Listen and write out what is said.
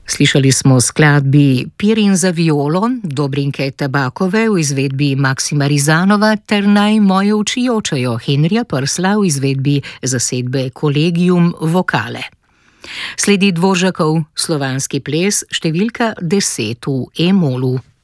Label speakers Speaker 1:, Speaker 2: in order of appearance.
Speaker 1: Slišali smo skladbi Pirin za violo, Dobrinke Tabakove v izvedbi Maksima Rizanova ter Naj moje oči jočejo Henrija Prsla v izvedbi zasedbe Collegium Vocale. Sledi Dvořákov slovanski ples številka 10 v E-molu.